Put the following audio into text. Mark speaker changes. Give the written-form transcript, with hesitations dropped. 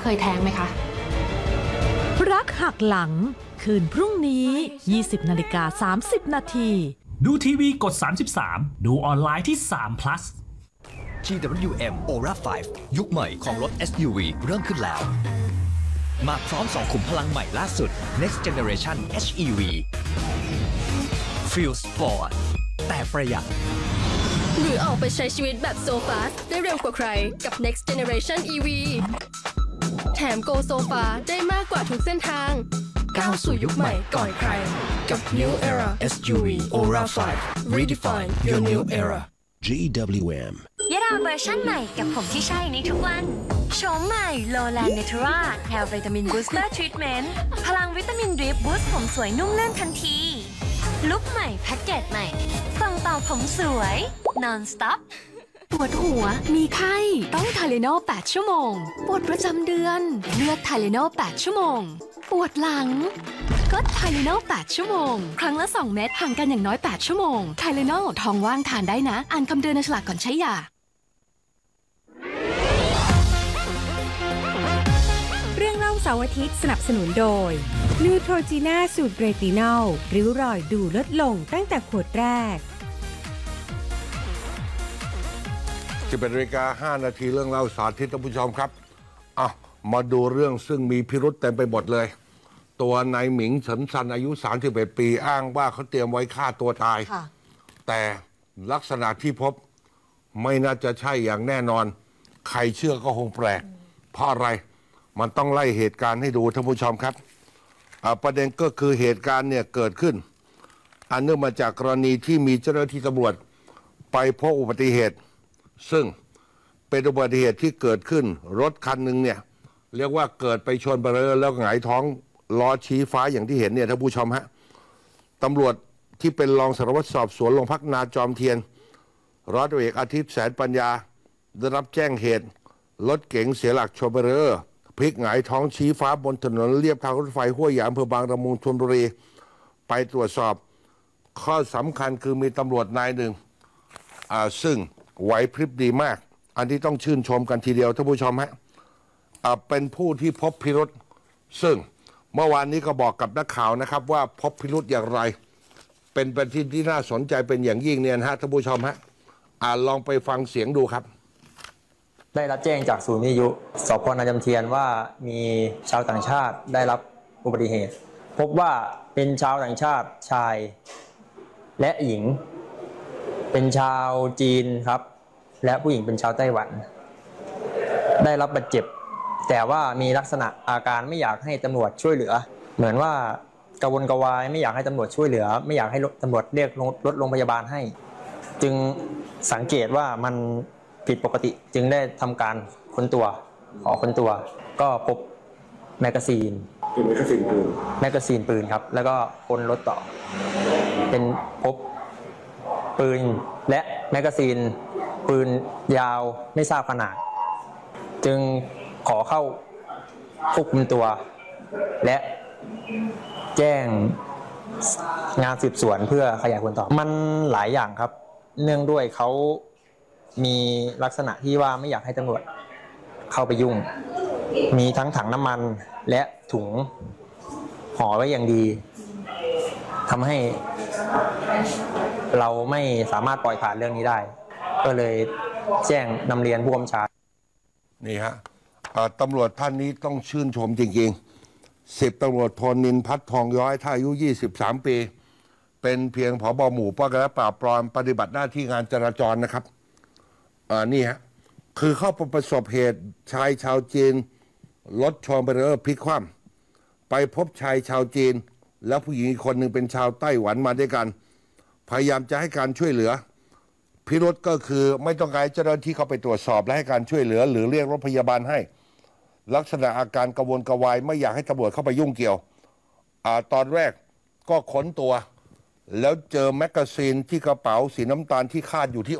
Speaker 1: เคยแท้งไหมคะ
Speaker 2: รักหักหลังคืนพรุ่งนี้ 20:30 นาที
Speaker 3: ดูทีวีกด 33 ดูออนไลน์ที่3 plus
Speaker 4: GWM Aura 5 ยุคใหม่ของรถ SUV เริ่มขึ้นแล้ว มาพร้อม2ขุมพลังใหม่ล่าสุด Next Generation HEV Feel Sport แต่ประหยัด
Speaker 5: หรือออกไปใช้ชีวิตแบบโซฟาได้เร็วกว่าใครกับ Next Generation EV แถม Go Sofa ได้มากกว่าทุกเส้นทางก้าวสู่ยุคใหม่ก่อนใครกับ New Era SUV Aura 5 Redefine your new era
Speaker 6: GWM
Speaker 7: ยะดาเวอร์ชั่นใหม่กับผมที่ใช่ในทุกวันโฉมใหม่โลแลนเนเทราแฮร์วิตามินบูสเตอร์ทรีทเมนต์พลังวิตามินดริปบูสต์ผมสวยนุ่มลื่นทันทีลุคใหม่แพ็กเกจใหม่ฟังต่อผมสวย non stop
Speaker 5: ปวดหัวมีไข้ต้องไทเลโน8 ชั่วโมงปวดประจำเดือนเลือกไทเลโน8 ชั่วโมงปวดหลังก็ไทเลโน8 ชั่วโมงครั้งละ2 เม็ดห่างกันอย่างน้อย8 ชั่วโมงไทเลโนท้องว่างทานได้นะอ่านคำเตือนในฉลากก่อนใช้ยา
Speaker 8: เรื่องเล่าเสาร์อาทิตย์สนับสนุนโดยนูโทรจีน่าสูตรเรตินอลริ้วรอยดูลดลงตั้งแต่ขวดแรก
Speaker 9: 11:05 นาทีเรื่องเล่าสาธิตท่านผู้ชมครับมาดูเรื่องซึ่งมีพิรุษเต็มไปหมดเลย ตัวนายหมิงเฉินซันอายุ31 ปีอ้างว่าเขาเตรียมไว้ฆ่าตัวตายแต่ลักษณะที่พบไม่น่าจะใช่อย่างแน่นอนใครเชื่อก็คงแปลกเพราะอะไรมันต้องไล่เหตุการณ์ให้ดูท่านผู้ชมครับประเด็นก็คือเหตุการณ์เนี่ยเกิดขึ้นเนื่องมาจากกรณีที่มีเจ้าหน้าที่ตำรวจไปพบอุบัติเหตุซึ่งเป็นอุบัติเหตุที่เกิดขึ้นรถคันหนึ่งเนี่ยเรียกว่าเกิดไปชนไปแล้วหงายท้องล้อชี้ฟ้าอย่างที่เห็นเนี่ยท่านผู้ชมฮะตำรวจที่เป็นรองสารวัตรสอบสวนโรงพักนาจอมเทียนร้อยตำรวจเอกอาทิตย์แสนปัญญาได้รับแจ้งเหตุรถเก๋งเสียหลักชนไปพลิกหงายท้องชี้ฟ้าบนถนนเลียบทางรถไฟห้วยหยางอำเภอบางละมุงชลบุรีไปตรวจสอบข้อสำคัญคือมีตำรวจนายหนึ่งซึ่งไหวพริบดีมากอันที่ต้องชื่นชมกันทีเดียวท่านผู้ชมฮะเป็นผู้ที่พบพิรุษซึ่งเมื่อวานนี้ก็บอกกับนักข่าวนะครับว่าพบพิรุษอย่างไรเป็นประเด็นที่น่าสนใจเป็นอย่างยิ่งเนี่ยนะฮะท่านผู้ชมฮะลองไปฟังเสียงดูครับ
Speaker 10: ได้รับแจ้งจากศูนย์วิทยุสพ.นาจอมเทียนว่ามีชาวต่างชาติได้รับอุบัติเหตุพบว่าเป็นชาวต่างชาติชายและหญิงเป็นชาวจีนครับและผู้หญิงเป็นชาวไต้หวันได้รับบาดเจ็บแต่ว่ามีลักษณะอาการไม่อยากให้ตำรวจช่วยเหลือเหมือนว่ากระวนกระวายไม่อยากให้ตำรวจช่วยเหลือไม่อยากให้ตำรวจเรียกรถโรงพยาบาลให้จึงสังเกตว่ามันผิดปกติจึงได้ทำการค้นตัวขอค้นตัวก็พบแมกกาซีนปืนครับแล้วก็ค้นรถต่อเป็นพบปืนและแมกกาซีนปืนยาวไม่ทราบขนาดจึงขอเข้าควบคุมตัวและแจ้งงานสืบสวนเพื่อขยายผลต่อมันหลายอย่างครับเนื่องด้วยเขามีลักษณะที่ว่าไม่อยากให้ตำรวจเข้าไปยุ่งมีทั้งถังน้ำมันและถุงห่อไว้อย่างดีทำให้เราไม่สามารถปล่อยผ่านเรื่องนี้ได้ก็เลยแจ้งนำเรียนผู้กำกับการ
Speaker 9: นี่ฮะตำรวจท่านนี้ต้องชื่นชมจริงๆ10 ตำรวจโทนินทร์พัฒน์ทองย้อยท่าอายุ23 ปีเป็นเพียงผบ.หมู่ป้องกันและปราบปรามปฏิบัติหน้าที่งานจราจรนะครับนี่ฮะคือเข้าประสบเหตุชายชาวจีนรถชนไปพลิกคว่ำไปพบชายชาวจีนแล้วผู้หญิงอีกคนหนึ่งเป็นชาวไต้หวันมาด้วยกันพยายามจะให้การช่วยเหลือพิรุธก็คือไม่ต้องการเจ้าหน้าที่เข้าไปตรวจสอบและให้การช่วยเหลือหรือเรียกรถพยาบาลให้ลักษณะอาการกระวนกระวายไม่อยากให้ตำรวจเข้าไปยุ่งเกี่ยวตอนแรกก็ค้นตัวแล้วเจอแมกกาซีนที่กระเป๋าสีน้ำตาลที่คาดอยู่ที่